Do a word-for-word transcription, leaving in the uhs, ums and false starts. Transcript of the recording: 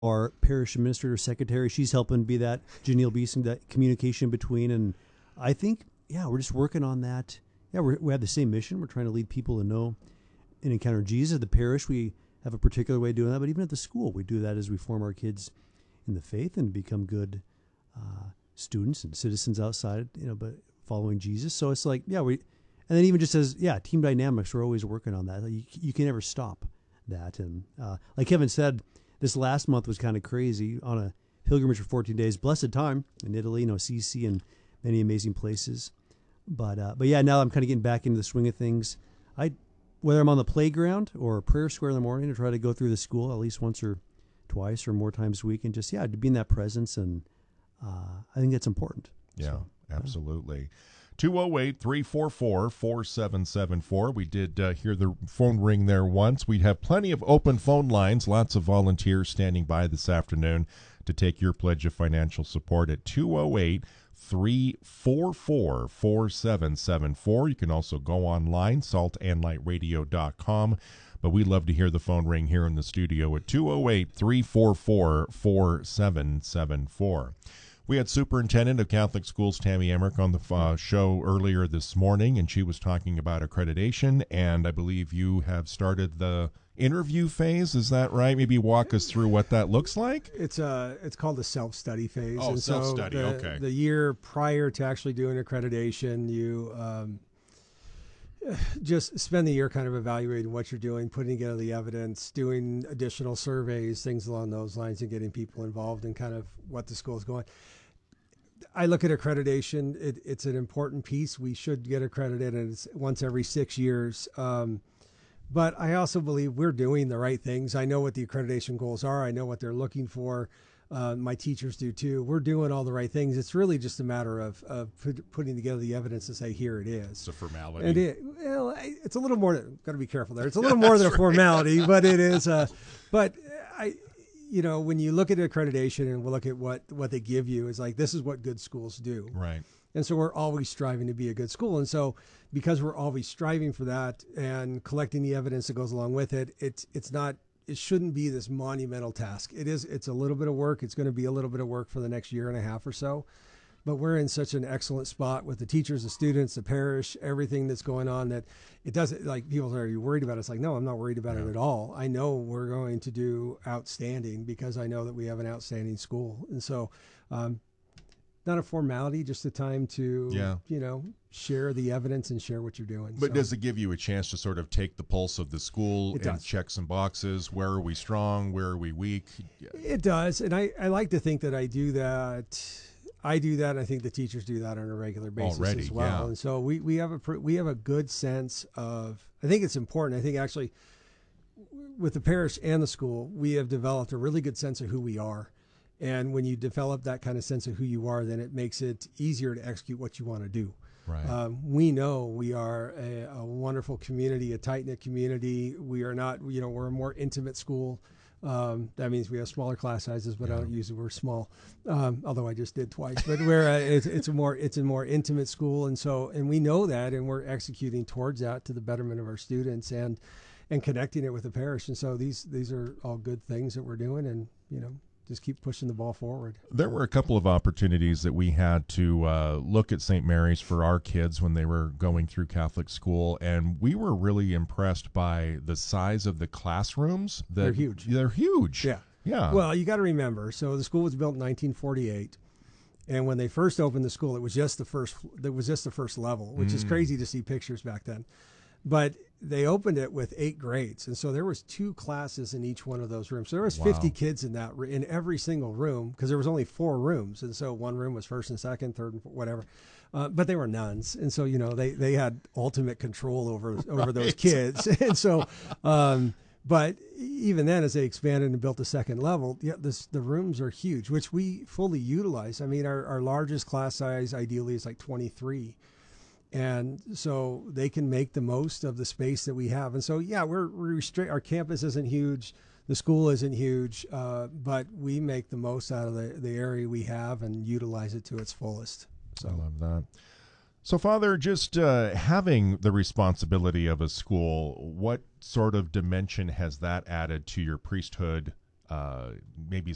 our parish administrator secretary, she's helping be that, Janelle Beeson, that communication between. And I think, yeah, we're just working on that. Yeah, we're, we have the same mission. We're trying to lead people to know and encounter Jesus. At the parish, we have a particular way of doing that, but even at the school, we do that as we form our kids in the faith and become good uh, students and citizens outside, you know, but following Jesus. So it's like, yeah, we, and then even just as, yeah, team dynamics, we're always working on that. You, you can never stop that. And uh, like Kevin said, this last month was kind of crazy on a pilgrimage for fourteen days, blessed time in Italy, you know, Assisi and many amazing places. But, uh, but yeah, now I'm kind of getting back into the swing of things. I, whether I'm on the playground or prayer square in the morning, to try to go through the school at least once or twice or more times a week, and just, yeah, to be in that presence. And uh, I think that's important. Yeah, so, absolutely. two oh eight, three four four, four seven seven four. We did uh, hear the phone ring there once. We have plenty of open phone lines, lots of volunteers standing by this afternoon to take your pledge of financial support at two oh eight, three four four, four seven seven four. You can also go online, salt and light radio dot com. But we love to hear the phone ring here in the studio at two oh eight, three four four, four seven seven four. We had Superintendent of Catholic Schools Tammy Emmerich on the uh, show earlier this morning, and she was talking about accreditation, and I believe you have started the interview phase. Is that right? Maybe walk us through what that looks like. It's a it's called the self-study phase. Oh, and self-study, so the, okay. The year prior to actually doing accreditation, you um, just spend the year kind of evaluating what you're doing, putting together the evidence, doing additional surveys, things along those lines, and getting people involved in kind of what the school is going. I look at accreditation. It, it's an important piece. We should get accredited, and it's once every six years. Um, but I also believe we're doing the right things. I know what the accreditation goals are. I know what they're looking for. Uh, my teachers do too. We're doing all the right things. It's really just a matter of, of put, putting together the evidence to say, here it is. It's a formality. And it, well, it's a little more, got to be careful there. It's a little more than a formality, right. But it is, uh, but I, you know, when you look at accreditation and we'll look at what, what they give you, is like, this is what good schools do. Right. And so we're always striving to be a good school. And so because we're always striving for that and collecting the evidence that goes along with it, it's, it's not, it shouldn't be this monumental task. It is, it's a little bit of work. It's going to be a little bit of work for the next year and a half or so, but we're in such an excellent spot with the teachers, the students, the parish, everything that's going on, that it doesn't, like, people are, are you worried about it? It's like, no, I'm not worried about yeah. it at all. I know we're going to do outstanding because I know that we have an outstanding school. And so, um, not a formality, just a time to, yeah. you know, share the evidence and share what you're doing. But so, does it give you a chance to sort of take the pulse of the school it and does. check some boxes? Where are we strong? Where are we weak? It does. And I, I like to think that I do that. I do that. And I think the teachers do that on a regular basis Already, as well. yeah. And so we, we have a, we have a good sense of, I think it's important. I think actually with the parish and the school, we have developed a really good sense of who we are. And when you develop that kind of sense of who you are, then it makes it easier to execute what you want to do. Right. Um, we know we are a, a wonderful community, a tight-knit community. We are not, you know, we're a more intimate school. Um, that means we have smaller class sizes, but yeah. I don't use the word small, um, although I just did twice. But we're a, it's, it's a more it's a more intimate school, and so and we know that, and we're executing towards that to the betterment of our students and and connecting it with the parish. And so these these are all good things that we're doing, and you know. Just keep pushing the ball forward. There were a couple of opportunities that we had to uh, look at Saint Mary's for our kids when they were going through Catholic school, and we were really impressed by the size of the classrooms. That, they're huge. They're huge. Yeah. Yeah. Well, you got to remember, so the school was built in nineteen forty-eight, and when they first opened the school, it was just the first. It was just the first level, which mm. is crazy to see pictures back then. But they opened it with eight grades, and so there was two classes in each one of those rooms. So there was wow. fifty kids in that in every single room, because there was only four rooms, and so one room was first and second, third and fourth, whatever. Uh, but they were nuns, and so you know they they had ultimate control over over right. those kids, and so. Um, But even then, as they expanded and built the second level, yeah, this, the rooms are huge, which we fully utilize. I mean, our, our largest class size ideally is like twenty-three. And so they can make the most of the space that we have. And so, yeah, we're, we're restrict. Our campus isn't huge. The school isn't huge, uh, but we make the most out of the, the area we have and utilize it to its fullest. So I love that. So, Father, just uh, having the responsibility of a school, what sort of dimension has that added to your priesthood, uh, maybe